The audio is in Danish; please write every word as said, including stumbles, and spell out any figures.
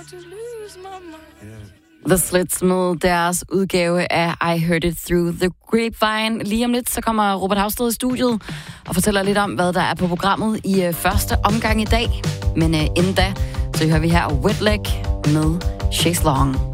The Slits med deres udgave af I Heard It Through the Grapevine. Lige om lidt, så kommer Robert Havsted i studiet og fortæller lidt om, hvad der er på programmet i uh, første omgang i dag. Men uh, inden da, så hører vi her Wet Leg med Chase Long.